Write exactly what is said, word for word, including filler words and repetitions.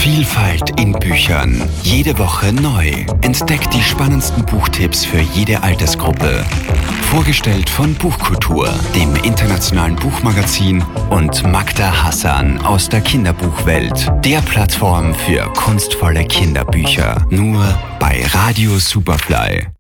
Vielfalt in Büchern. Jede Woche neu. Entdeckt die spannendsten Buchtipps für jede Altersgruppe. Vorgestellt von Buchkultur, dem internationalen Buchmagazin, und Magda Hassan aus der Kinderbuchwelt, der Plattform für kunstvolle Kinderbücher. Nur bei Radio Superfly.